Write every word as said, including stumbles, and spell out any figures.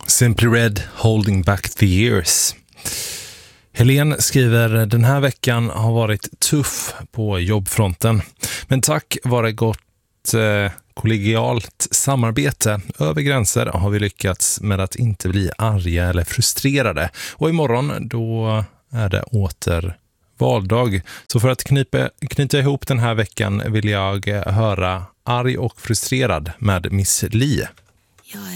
Simply Red, Holding Back the Years. Helene skriver, den här veckan har varit tuff på jobbfronten. Men tack vare gott eh, kollegialt samarbete över gränser har vi lyckats med att inte bli arga eller frustrerade. Och imorgon då är det åter valdag. Så för att knypa, knyta ihop den här veckan vill jag höra Arg och frustrerad med Miss Li. Jag